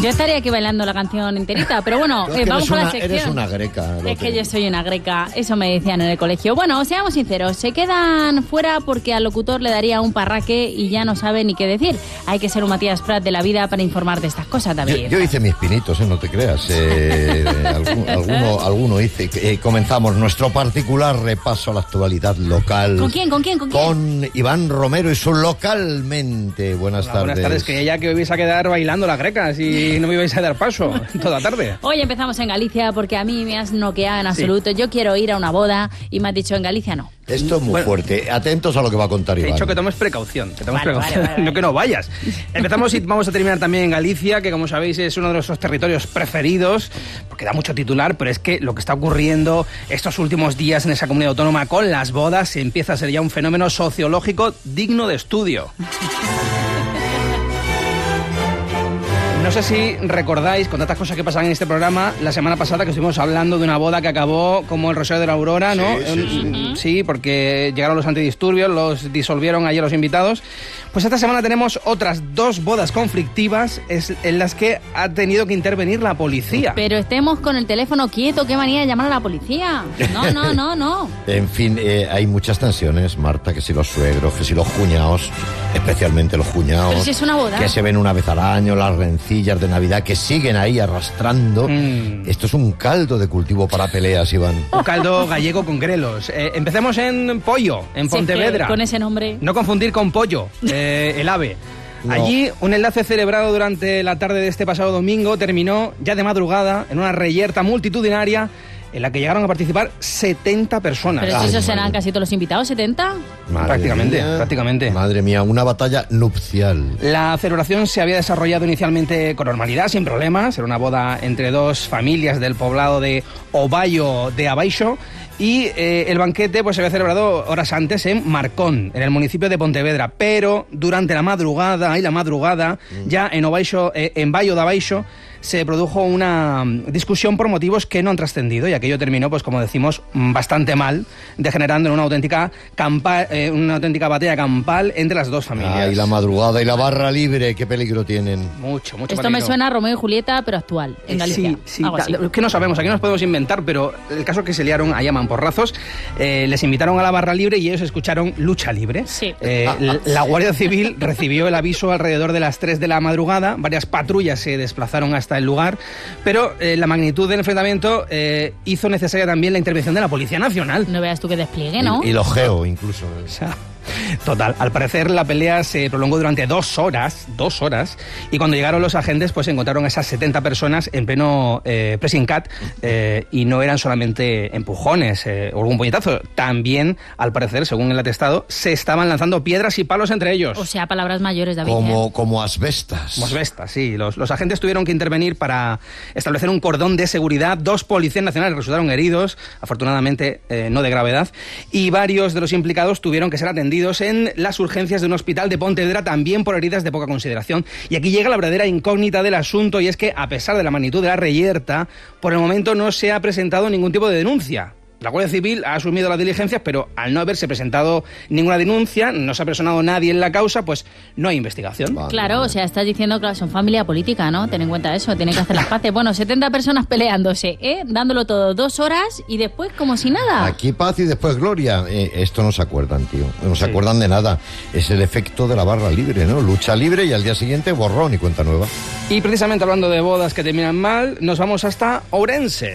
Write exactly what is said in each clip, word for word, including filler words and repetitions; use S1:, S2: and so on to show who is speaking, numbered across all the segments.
S1: Yo estaría aquí bailando la canción enterita, pero bueno, eh, vamos con la sección.
S2: Eres una greca.
S1: Es que yo soy una greca, eso me decían en el colegio. Bueno, seamos sinceros, se quedan fuera porque al locutor le daría un parraque y ya no sabe ni qué decir. Hay que ser un Matías Prat de la vida para informar de estas cosas, David.
S2: Yo, yo hice mis pinitos, ¿eh? No te creas. Eh, algún, alguno, alguno hice. Eh, comenzamos nuestro particular repaso a la actualidad local.
S1: ¿Con quién? ¿Con quién? ¿Con quién?
S2: Con Iván Romero y su Localmente. Buenas
S3: Hola,
S2: tardes.
S3: Buenas tardes, que ya que hoy vais a quedar bailando las grecas y no me vais a dar paso toda tarde.
S1: Hoy empezamos en Galicia porque a mí me has noqueado en absoluto. Sí. Yo quiero ir a una boda y me has dicho en Galicia no.
S2: Esto es muy bueno, fuerte. Atentos a lo que va a contar Iván.
S3: He dicho que tomes precaución, que tomes
S1: vale,
S3: precaución,
S1: vale, vale.
S3: no que no vayas. Empezamos y vamos a terminar también en Galicia, que como sabéis es uno de nuestros territorios preferidos, porque da mucho titular, pero es que lo que está ocurriendo estos últimos días en esa comunidad autónoma con las bodas empieza a ser ya un fenómeno sociológico digno de estudio. No sé si recordáis, con tantas cosas que pasan en este programa, la semana pasada que estuvimos hablando de una boda que acabó como el Rosario de la Aurora, ¿no?
S2: Sí, sí, sí.
S3: Sí, porque llegaron los antidisturbios, los disolvieron ayer los invitados. Pues esta semana tenemos otras dos bodas conflictivas en las que ha tenido que intervenir la policía.
S1: Pero estemos con el teléfono quieto, qué manía de llamar a la policía. No, no, no, no.
S2: En fin, eh, hay muchas tensiones, Marta, que si los suegros, que si los cuñados, especialmente los cuñados.
S1: Pero si es una boda.
S2: Que se ven una vez al año, las rencillas de Navidad que siguen ahí arrastrando. Mm. Esto es un caldo de cultivo para peleas, Iván.
S3: Un caldo gallego con grelos. Eh, empecemos en Pollo, en
S1: sí,
S3: Pontevedra.
S1: Con ese nombre.
S3: No confundir con Pollo, eh, el ave. No. Allí, un enlace celebrado durante la tarde de este pasado domingo terminó ya de madrugada en una reyerta multitudinaria en la que llegaron a participar setenta personas.
S1: Pero si esos serán casi todos los invitados, ¿setenta?
S2: Madre
S3: prácticamente,
S2: mía,
S3: prácticamente.
S2: Madre mía, una batalla nupcial.
S3: La celebración se había desarrollado inicialmente con normalidad, sin problemas. Era una boda entre dos familias del poblado de Ovalle de Abaixo. Y eh, el banquete pues se había celebrado horas antes en Marcón, en el municipio de Pontevedra. Pero durante la madrugada, y la madrugada, mm. ya en Obaixo, eh, en Baio de Abaixo, se produjo una discusión por motivos que no han trascendido y aquello terminó, pues como decimos, bastante mal, degenerando en una auténtica campa, eh, una auténtica batalla campal entre las dos familias.
S2: Ah, y la madrugada y la barra libre, qué peligro tienen.
S3: Mucho, mucho
S1: Esto
S3: peligro.
S1: Me suena a Romeo y Julieta, pero actual, en Galicia.
S3: Sí, sí, es que no sabemos, aquí nos podemos inventar, pero el caso es que se liaron a llaman porrazos, eh, les invitaron a la barra libre y ellos escucharon lucha libre.
S1: Sí.
S3: Eh, la Guardia Civil recibió el aviso alrededor de las tres de la madrugada, varias patrullas se desplazaron hasta el lugar, pero eh, la magnitud del enfrentamiento eh, hizo necesaria también la intervención de la Policía Nacional.
S1: No veas tú que despliegue, ¿no?
S2: Y, y lo geo, incluso.
S3: O sea, total, al parecer la pelea se prolongó durante dos horas, dos horas, y cuando llegaron los agentes pues encontraron a esas setenta personas en pleno eh, pressing cat eh, y no eran solamente empujones eh, o algún puñetazo, también al parecer, según el atestado, se estaban lanzando piedras y palos entre ellos.
S1: O sea, palabras mayores, David.
S2: Como,
S1: ¿eh?
S2: como asbestas.
S3: Como asbestas, sí. Los, los agentes tuvieron que intervenir para establecer un cordón de seguridad, dos policías nacionales resultaron heridos, afortunadamente eh, no de gravedad, y varios de los implicados tuvieron que ser atendidos en las urgencias de un hospital de Pontevedra, también por heridas de poca consideración. Y aquí llega la verdadera incógnita del asunto, y es que, a pesar de la magnitud de la reyerta, por el momento no se ha presentado ningún tipo de denuncia. La Guardia Civil ha asumido las diligencias, pero al no haberse presentado ninguna denuncia, no se ha personado nadie en la causa, pues no hay investigación.
S2: Vale,
S1: claro,
S2: vale.
S1: O sea, estás diciendo que son familia política, ¿no? Ten en cuenta eso, tienen que hacer las paces. Bueno, setenta personas peleándose, ¿eh? Dándolo todo dos horas y después como si nada.
S2: Aquí paz y después gloria. Eh, esto no se acuerdan, tío. No se
S3: Sí.
S2: acuerdan de nada. Es el efecto de la barra libre, ¿no? Lucha libre y al día siguiente borrón y cuenta nueva.
S3: Y precisamente hablando de bodas que terminan mal, nos vamos hasta Ourense.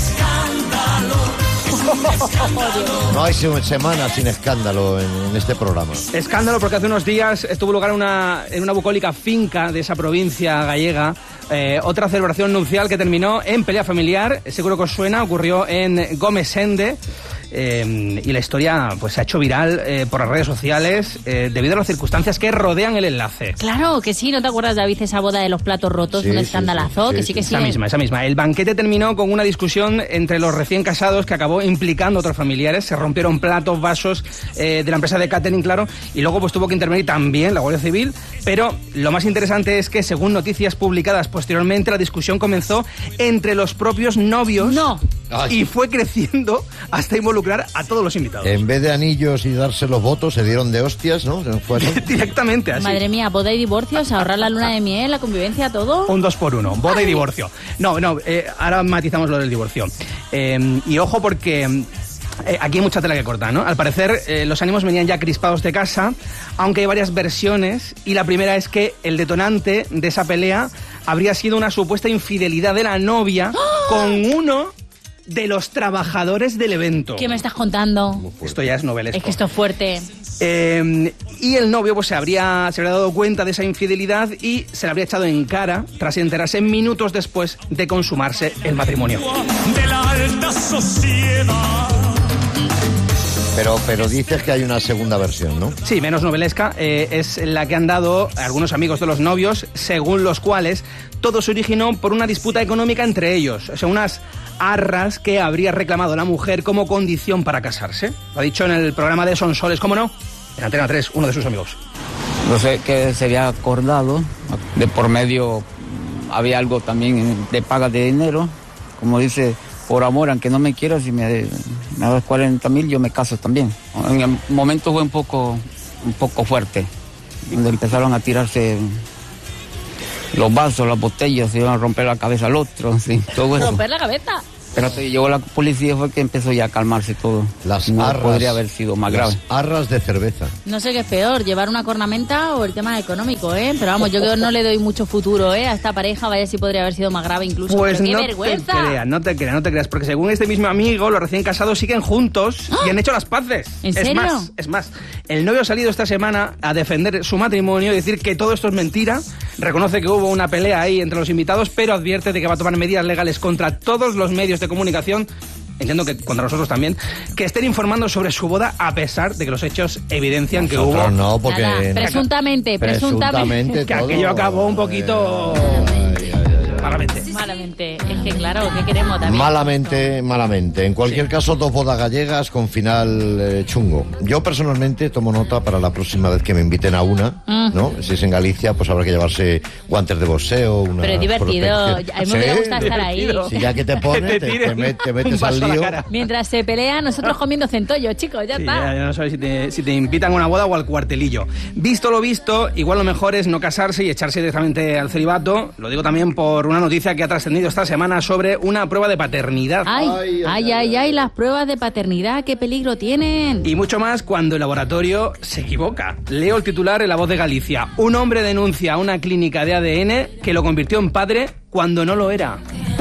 S2: No hay semana sin escándalo en, en este programa.
S3: Escándalo porque hace unos días tuvo lugar una, en una bucólica finca de esa provincia gallega eh, otra celebración nupcial que terminó en pelea familiar. Seguro que os suena, ocurrió en Gómez-Sende. Eh, y la historia pues se ha hecho viral eh, por las redes sociales eh, debido a las circunstancias que rodean el enlace.
S1: Claro que sí, ¿no te acuerdas, David, esa boda de los platos rotos?
S2: Sí,
S1: un
S2: sí,
S1: escandalazo,
S2: sí,
S1: que
S2: sí,
S1: sí que
S2: sí.
S1: sí.
S3: Esa misma, esa misma. El banquete terminó con una discusión entre los recién casados que acabó implicando a otros familiares. Se rompieron platos, vasos eh, de la empresa de catering, claro, y luego pues tuvo que intervenir también la Guardia Civil. Pero lo más interesante es que, según noticias publicadas posteriormente, la discusión comenzó entre los propios novios.
S1: No.
S2: Ay.
S3: y fue creciendo hasta involucrar a todos los invitados.
S2: En vez de anillos y darse los votos, se dieron de hostias, ¿no? ¿Fue así?
S3: Directamente así.
S1: Madre mía, boda y divorcios, ahorrar la luna de miel, la convivencia, todo.
S3: Un dos por uno, boda y divorcio. No, no, eh, ahora matizamos lo del divorcio. Eh, y ojo porque... Eh, aquí hay mucha tela que cortar, ¿no? Al parecer, eh, los ánimos venían ya crispados de casa, aunque hay varias versiones, y la primera es que el detonante de esa pelea habría sido una supuesta infidelidad de la novia ¡Oh! con uno de los trabajadores del evento.
S1: ¿Qué me estás contando?
S3: Esto ya es novelesco.
S1: Es que esto es fuerte.
S3: Eh, y el novio pues se habría, se habría dado cuenta de esa infidelidad y se la habría echado en cara tras enterarse minutos después de consumarse el matrimonio.
S4: De la alta sociedad.
S2: Pero, pero dices que hay una segunda versión, ¿no?
S3: Sí, menos novelesca. Eh, es la que han dado algunos amigos de los novios, según los cuales todo se originó por una disputa económica entre ellos. O sea, unas arras que habría reclamado la mujer como condición para casarse. Lo ha dicho en el programa de Sonsoles, ¿cómo no? En Antena tres, uno de sus amigos.
S5: No sé qué se había acordado. De por medio había algo también de paga de dinero. Como dice... Por amor, aunque no me quieras, si me, me das cuarenta mil, yo me caso también. En el momento fue un poco, un poco fuerte, donde empezaron a tirarse los vasos, las botellas, se iban a romper la cabeza al otro, sí, todo eso.
S1: ¿Romper la cabeza?
S5: Pero hasta que llegó la policía fue que empezó ya a calmarse todo.
S2: Las
S5: no
S2: arras,
S5: podría haber sido más grave.
S2: Las arras de cerveza.
S1: No sé qué es peor, llevar una cornamenta o el tema económico, ¿eh? Pero vamos, yo creo que no le doy mucho futuro, ¿eh? A esta pareja, vaya si podría haber sido más grave incluso.
S3: Pues
S1: Pero ¡qué
S3: no
S1: vergüenza!
S3: te creas, no te creas, no te creas, porque según este mismo amigo, los recién casados siguen juntos
S1: ¡Ah!
S3: y han hecho las paces.
S1: ¿En
S3: es
S1: serio?
S3: más, es más, el novio ha salido esta semana a defender su matrimonio y decir que todo esto es mentira, reconoce que hubo una pelea ahí entre los invitados, pero advierte de que va a tomar medidas legales contra todos los medios de comunicación, entiendo que contra nosotros también, que estén informando sobre su boda a pesar de que los hechos evidencian que
S2: Nosotros
S3: hubo...
S2: no, porque...
S1: Nada, presuntamente, presuntamente.
S3: Que aquello acabó un poquito...
S2: Ay, ay, ay.
S3: Malamente.
S1: Malamente. Es que claro, ¿qué queremos también?
S2: Malamente, malamente. En cualquier
S3: Sí.
S2: caso, dos bodas gallegas con final eh, chungo. Yo personalmente tomo nota para la próxima vez que me inviten a una,
S1: Mm.
S2: ¿no? Si es en Galicia, pues habrá que llevarse guantes de boxeo, una
S1: Pero es divertido.
S2: protección.
S1: A mí me hubiera gustado estar ahí.
S3: divertido.
S2: Si ya que te pones,
S3: Que
S2: te,
S3: te
S2: te
S3: tiren
S2: met- te
S3: un
S2: metes
S3: vaso
S2: al
S3: a la
S2: lío.
S3: cara.
S1: Mientras se pelean, nosotros comiendo centollo, chicos, ya
S3: Sí,
S1: está.
S3: ya, ya no sabes si te, si te invitan a una boda o al cuartelillo. Visto lo visto, igual lo mejor es no casarse y echarse directamente al celibato. Lo digo también por una noticia que ha trascendido esta semana sobre una prueba de paternidad.
S1: Ay,
S2: Ay,
S1: ay,
S2: ay,
S1: ay,
S2: ay,
S1: ay, las pruebas de paternidad, qué peligro tienen.
S3: Y mucho más cuando el laboratorio se equivoca. Leo el titular en La Voz de Galicia. Un hombre denuncia a una clínica de A D N que lo convirtió en padre cuando no lo era.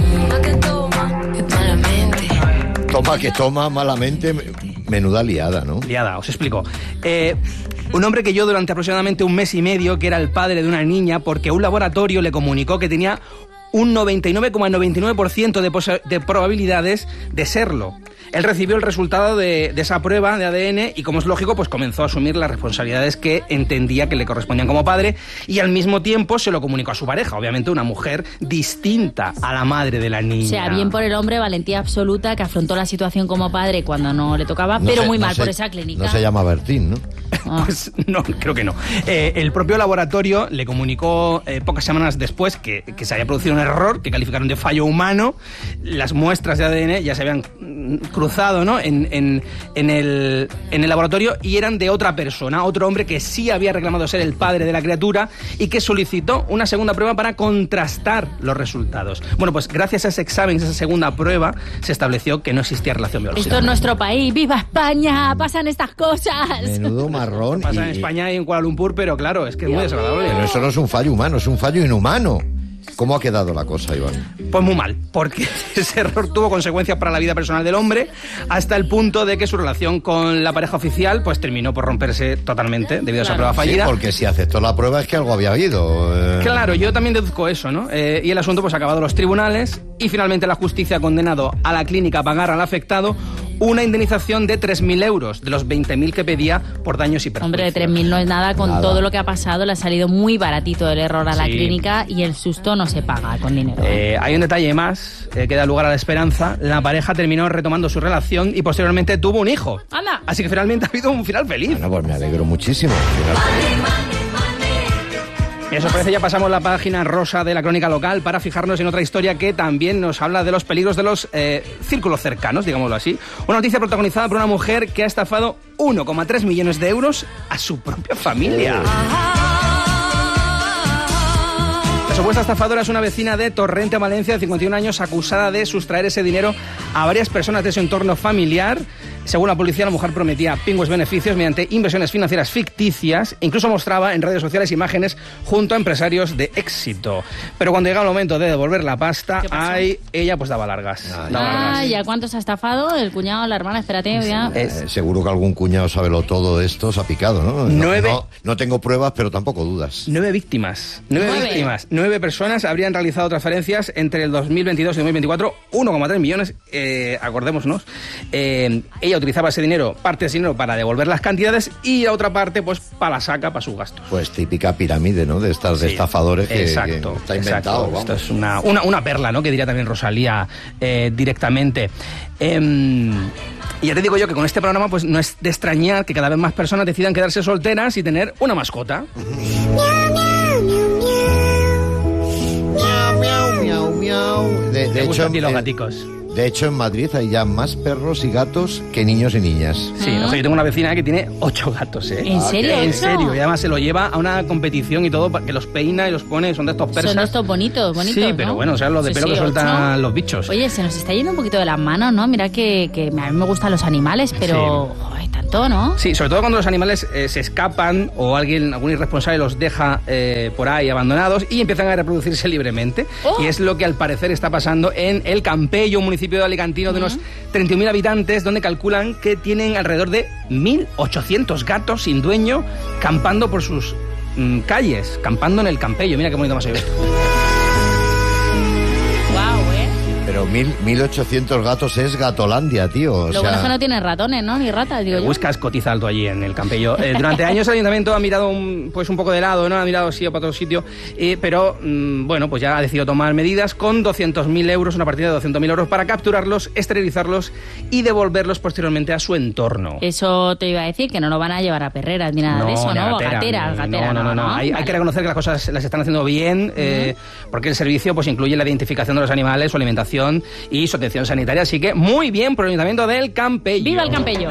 S2: Toma que toma malamente, menuda liada, ¿no?
S3: Liada, os explico. Eh, un hombre que yo durante aproximadamente un mes y medio, que era el padre de una niña, porque un laboratorio le comunicó que tenía un noventa y nueve coma noventa y nueve por ciento de, posa- de probabilidades de serlo. Él recibió el resultado de, de esa prueba de A D N y, como es lógico, pues comenzó a asumir las responsabilidades que entendía que le correspondían como padre y al mismo tiempo se lo comunicó a su pareja, obviamente una mujer distinta a la madre de la niña.
S1: O sea, bien por el hombre, valentía absoluta, que afrontó la situación como padre cuando no le tocaba,
S2: No
S1: pero
S2: se-
S1: muy
S2: no
S1: mal
S3: Ah,
S2: se-
S1: por esa clínica.
S2: No se llama Bertín, ¿no?
S1: Ah.
S3: Pues no, creo que no. Eh, el propio laboratorio le comunicó eh, pocas semanas después que, que se había producido un error que calificaron de fallo humano. Las muestras de A D N ya se habían mm, cruzado, ¿no? en, en, en, el, en el laboratorio y eran de otra persona, otro hombre que sí había reclamado ser el padre de la criatura y que solicitó una segunda prueba para contrastar los resultados. Bueno, pues gracias a ese examen, esa segunda prueba, se estableció que no existía relación biológica.
S1: Esto es nuestro país, ¡viva España! Pasan estas cosas.
S2: Menudo marrón.
S3: Pasa en
S2: y-
S3: España y en Kuala Lumpur, pero claro, es que es muy desagradable.
S2: Pero eso no es un fallo humano, es un fallo inhumano. ¿Cómo ha quedado la cosa, Iván?
S3: Pues muy mal, porque ese error tuvo consecuencias para la vida personal del hombre, hasta el punto de que su relación con la pareja oficial pues terminó por romperse totalmente debido a esa prueba
S2: Sí,
S3: fallida.
S2: porque si aceptó la prueba es que algo había habido. eh.
S3: Claro, yo también deduzco eso, ¿no? Eh, y el asunto pues ha acabado en los tribunales y finalmente la justicia ha condenado a la clínica a pagar al afectado una indemnización de tres mil euros, de los veinte mil que pedía por daños y perjuicios.
S1: Hombre, de tres mil no es nada, con
S2: Nada.
S1: todo lo que ha pasado le ha salido muy baratito el error a la
S3: Sí.
S1: clínica y el susto no se paga con dinero.
S3: Eh, hay un detalle más eh, que da lugar a la esperanza. La pareja terminó retomando su relación y posteriormente tuvo un hijo.
S1: ¡Anda!
S3: Así que finalmente ha habido un final feliz.
S2: Bueno, pues me alegro muchísimo. Final feliz.
S3: Eso parece, ya pasamos la página rosa de la crónica local para fijarnos en otra historia que también nos habla de los peligros de los eh, círculos cercanos, digámoslo así. Una noticia protagonizada por una mujer que ha estafado uno coma tres millones de euros a su propia familia. La supuesta estafadora es una vecina de Torrente, Valencia, de cincuenta y un años, acusada de sustraer ese dinero a varias personas de su entorno familiar. Según la policía, la mujer prometía pingües beneficios mediante inversiones financieras ficticias e incluso mostraba en redes sociales imágenes junto a empresarios de éxito. Pero cuando llega el momento de devolver la pasta, ay, ella pues daba largas.
S2: Ah,
S3: daba
S1: Ah,
S3: largas.
S1: ¿y a cuántos ha estafado? El cuñado, la hermana, espérate, ya.
S2: Eh, seguro que algún cuñado sabe lo todo de esto, se ha picado, ¿no? No,
S3: Nueve-
S2: no, no tengo pruebas, pero tampoco dudas.
S3: Nueve víctimas. Nueve,
S1: Nueve.
S3: víctimas. Nueve personas habrían realizado transferencias entre el dos mil veintidós y dos mil veinticuatro. uno coma tres millones, eh, acordémonos. Eh, ella utilizaba ese dinero, parte de ese dinero para devolver las cantidades y la otra parte, pues, para la saca, para sus gastos.
S2: Pues típica pirámide, ¿no? De estas de
S3: Sí,
S2: estafadores que,
S3: exacto,
S2: que está inventado,
S3: exacto.
S2: vamos.
S3: Esto es una, una, una perla, ¿no? Que diría también Rosalía eh, directamente. Em, y ya te digo yo que con este programa pues no es de extrañar que cada vez más personas decidan quedarse solteras y tener una mascota.
S2: Miau, miau, miau, miau. De, de
S3: ¿Te
S2: hecho,
S3: gustan a ti los
S2: eh,
S3: gaticos?
S2: de hecho, en Madrid hay ya más perros y gatos que niños y niñas.
S3: Sí, o sea, yo tengo una vecina que tiene ocho gatos, ¿eh?
S1: ¿En serio?
S3: En
S1: ¿Ocho?
S3: serio, y además se lo lleva a una competición y todo, pa- que los peina y los pone, son de estos persas.
S1: Son estos bonitos, bonitos,
S3: Sí, pero
S1: ¿no?
S3: bueno, o sea, los de
S1: Sí,
S3: pelo
S1: sí,
S3: que sueltan
S1: ocho.
S3: los bichos.
S1: Oye, se nos está yendo un poquito de las manos, ¿no? Mira que, que a mí me gustan los animales, pero... Joder, tanto, ¿no?
S3: Sí, sobre todo cuando los animales eh, se escapan o alguien, algún irresponsable los deja eh, por ahí abandonados y empiezan a reproducirse libremente.
S1: Oh.
S3: Y es lo que al parecer está pasando en El Campello, un municipio de Alicantino de unos treinta y un mil habitantes, donde calculan que tienen alrededor de mil ochocientos gatos sin dueño campando por sus mm, calles, campando en El Campello. Mira qué bonito más he visto.
S1: Guau, ¿eh?
S2: Pero mil, mil ochocientos gatos es Gatolandia, tío. O
S1: Lo
S2: sea,
S1: bueno es que no tienen ratones, ¿no? Ni ratas, digo yo.
S3: Buscas cotiza alto allí en El Campello. Eh, durante años el ayuntamiento ha mirado un, pues un poco de lado, ¿no? Ha mirado sí o para otro sitio, eh, pero mm, bueno, pues ya ha decidido tomar medidas con doscientos mil euros, una partida de doscientos mil euros para capturarlos, esterilizarlos y devolverlos posteriormente a su entorno.
S1: Eso te iba a decir, que no lo van a llevar a perreras ni nada de eso,
S3: ni a
S1: ¿no?
S3: gatera,
S1: Gateras,
S3: ni-
S1: gateras,
S3: no, no, no, no. Hay, hay
S1: Vale.
S3: que reconocer que las cosas las están haciendo bien, eh, porque el servicio pues incluye la identificación de los animales, su alimentación y su atención sanitaria. Así que muy bien por el ayuntamiento del Campello.
S1: ¡Viva el Campello!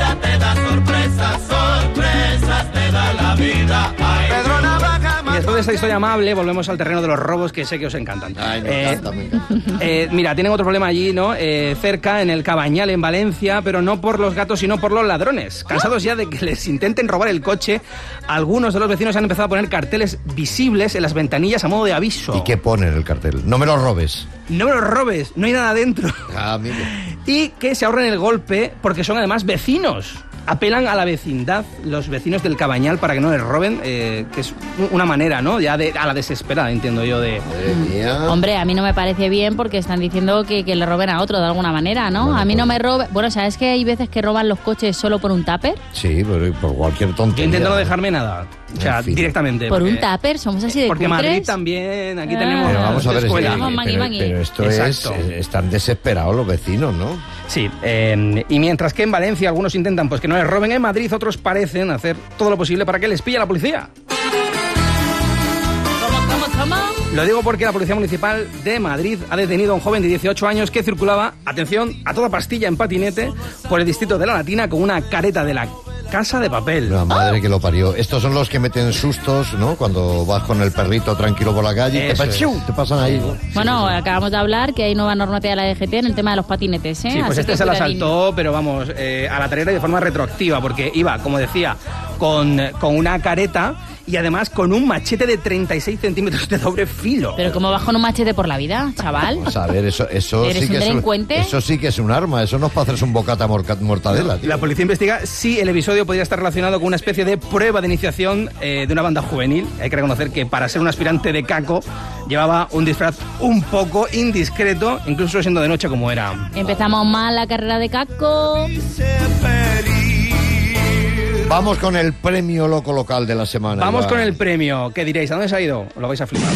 S3: Y después de esta historia amable, volvemos al terreno de los robos que sé que os encantan.
S2: Ay, me
S3: Eh,
S2: encanta, me encanta.
S3: eh, mira, tienen otro problema allí, ¿no? Eh, cerca, en el Cabañal, en Valencia, pero no por los gatos, sino por los ladrones. Cansados ya de que les intenten robar el coche, algunos de los vecinos han empezado a poner carteles visibles en las ventanillas a modo de aviso.
S2: ¿Y qué pone en el cartel? No me lo robes.
S3: No me los robes, no hay nada dentro.
S2: Ah, amigo.
S3: Y que se ahorren el golpe porque son además vecinos. Apelan a la vecindad los vecinos del Cabañal para que no les roben, eh, que es u- una manera, ¿no? Ya de, a la desesperada, entiendo yo, de...
S2: Madre mía.
S1: Hombre, a mí no me parece bien porque están diciendo que, que le roben a otro de alguna manera, ¿no?
S2: Bueno,
S1: a mí
S2: pues-
S1: no me roben... Bueno, ¿sabes que hay veces que roban los coches solo por un tupper?
S2: Sí, pero por cualquier
S3: Yo
S2: tontería.
S3: intento no dejarme nada. O sea,
S2: En fin.
S3: directamente.
S1: ¿Por un
S3: porque-
S1: tupper? ¿Somos así de
S3: Porque
S1: cutres?
S3: Madrid también, aquí
S1: Ah.
S3: tenemos...
S2: Pero vamos a ver, es que-
S3: escuela.
S1: Vamos, mangui,
S2: pero,
S1: mangui.
S2: pero esto
S3: Exacto.
S2: es, eh, están desesperados los vecinos, ¿no?
S3: Sí, eh, y mientras que en Valencia algunos intentan pues que no les roben, en Madrid otros parecen hacer todo lo posible para que les pille la policía.
S1: ¿Cómo, cómo, cómo?
S3: Lo digo porque la Policía Municipal de Madrid ha detenido a un joven de dieciocho años que circulaba, atención, a toda pastilla en patinete por el distrito de La Latina con una careta de la Casa de Papel.
S2: La madre que lo parió. Estos son los que meten sustos, ¿no? Cuando vas con el perrito tranquilo por la calle y te,
S3: Eso
S2: pa-
S3: es.
S2: ¡chiu! te pasan ahí.
S1: Bueno, acabamos de hablar que hay nueva normativa de la D G T en el tema de los patinetes, ¿eh?
S3: Sí, pues
S1: Así
S3: este
S1: que
S3: se la
S1: cuidadín.
S3: saltó, pero vamos, eh, a la tarera y de forma retroactiva, porque iba, como decía, con, con una careta y además con un machete de treinta y seis centímetros de doble filo.
S1: Pero ¿cómo vas con un machete por la vida, chaval?
S2: Vamos a ver, eso, eso
S1: ¿Eres
S2: sí que
S1: un
S2: es
S1: delincuente?
S2: eso sí que es un arma. Eso no es para hacerse un bocata morca- mortadela, tío.
S3: La policía investiga si el episodio podría estar relacionado con una especie de prueba de iniciación eh, de una banda juvenil. Hay que reconocer que para ser un aspirante de caco llevaba un disfraz un poco indiscreto, incluso siendo de noche como era.
S1: Empezamos mal la carrera de Caco.
S2: Vamos con el premio loco local de la semana.
S3: Vamos
S2: Iván.
S3: con el premio. ¿Qué diréis? ¿A dónde se ha ido? Os lo vais a flipar.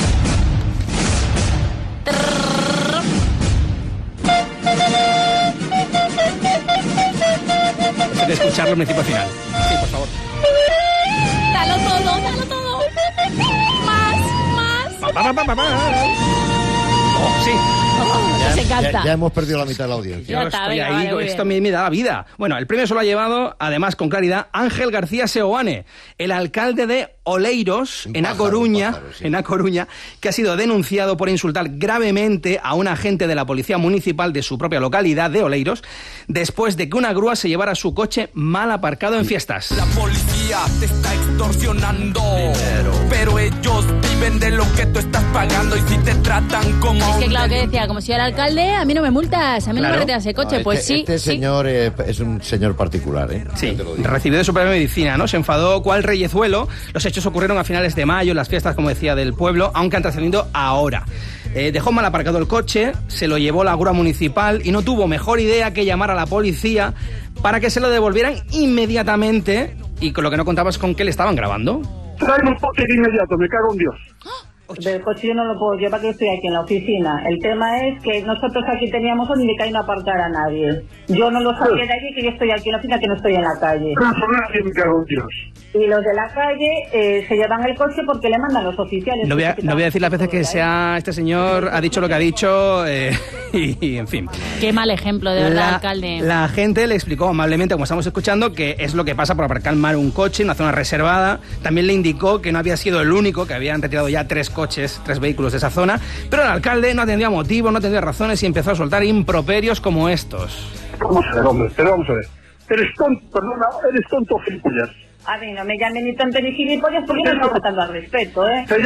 S3: Hay que escucharlo en principio al final. Sí, por favor.
S1: Dalo todo, dalo todo. Más.
S3: Pa, pa, pa, pa, pa. Oh, sí.
S1: Ya, se canta.
S2: Ya, ya hemos perdido la mitad de la audiencia.
S3: Yo
S1: está,
S3: estoy
S1: venga,
S3: ahí,
S1: vale, muy
S3: esto
S1: bien.
S3: me, me da la vida. Bueno, el premio se lo ha llevado, además con claridad, Ángel García Seoane, el alcalde de Oleiros,
S2: Un
S3: en A
S2: pájaro,
S3: Coruña,
S2: un pájaro, sí.
S3: en A Coruña, que ha sido denunciado por insultar gravemente a un agente de la policía municipal de su propia localidad de Oleiros, después de que una grúa se llevara su coche mal aparcado en fiestas.
S6: La policía te está extorsionando, pero ellos viven de lo que tú estás pagando y si te tratan como
S1: Es que
S6: un
S1: claro que decía, como si yo era alcalde, a mí no me multas, a mí
S3: Claro.
S1: no me reteas el coche.
S2: No,
S1: pues
S2: este,
S1: sí,
S2: Este
S1: sí.
S2: señor eh, es un señor particular, ¿eh?
S3: Sí,
S2: Ya te lo digo.
S3: recibió de su propia medicina, ¿no? Se enfadó cual reyezuelo. Los hechos ocurrieron a finales de mayo, en las fiestas, como decía, del pueblo, aunque han trascendido ahora. Eh, dejó mal aparcado el coche, se lo llevó la grúa municipal y no tuvo mejor idea que llamar a la policía para que se lo devolvieran inmediatamente, y con lo que no contaba es con que le estaban grabando.
S7: Tráeme un coche de inmediato, me cago en Dios.
S8: Del coche yo no lo puedo llevar, que estoy aquí en la oficina. El tema es que nosotros aquí teníamos donde que no aparcar a nadie. Yo no lo sabía de allí, que yo estoy aquí en la oficina, que no estoy en la calle.
S7: Nadie, me cago en Dios.
S8: Y los de la calle eh, se llevan el coche porque le mandan los oficiales.
S3: No voy a, no voy a decir las veces que sea este señor ha dicho lo que ha dicho eh, y, y, en fin.
S1: Qué mal ejemplo, de verdad,
S3: La,
S1: alcalde.
S3: la gente le explicó amablemente, como estamos escuchando, que es lo que pasa por aparcar mal un coche en una zona reservada. También le indicó que no había sido el único, que habían retirado ya tres coches, tres vehículos de esa zona, pero el alcalde no atendía motivos, no atendía razones y empezó a soltar improperios como estos.
S7: Vamos a ver, hombre, pero vamos a ver. Eres tonto, perdona, eres tonto, gilipollas.
S8: A mí no me llamen ni tonto ni gilipollas porque no me estoy faltando al respeto, ¿eh?
S7: Te